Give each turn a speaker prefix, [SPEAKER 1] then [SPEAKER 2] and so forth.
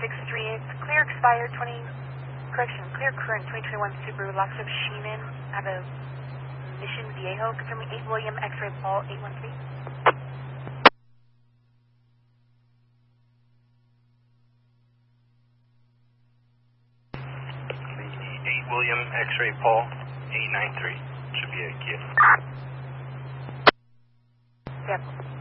[SPEAKER 1] It's clear expired 20, correction, clear current 2021 Subaru Luxus Sheeman out of Mission Viejo, confirming 8 William X-ray Paul 813.
[SPEAKER 2] 8 William X-ray Paul 893. Should be a gift.
[SPEAKER 1] Yep.